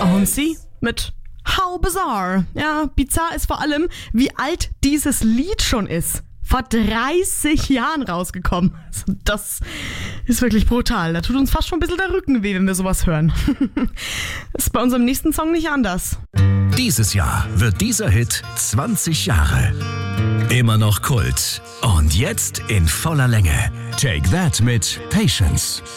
Und sie mit How Bizarre. Ja, bizarr ist vor allem, wie alt dieses Lied schon ist. Vor 30 Jahren rausgekommen. Also das ist wirklich brutal. Da tut uns fast schon ein bisschen der Rücken weh, wenn wir sowas hören. Ist bei unserem nächsten Song nicht anders. Dieses Jahr wird dieser Hit 20 Jahre. Immer noch Kult. Und jetzt in voller Länge. Take That mit Patience.